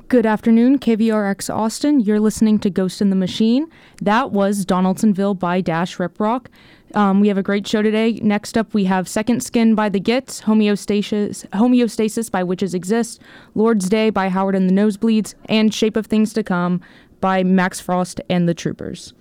Good afternoon, KVRX Austin. You're listening to Ghost in the Machine. That was Donaldsonville by Dash Rip Rock. We have a great show today. Next up, we have Second Skin by The Gits, Homeostasis by Witches Exist, Lord's Day by Howard and the Nosebleeds, and Shape of Things to Come by Max Frost and the Troopers.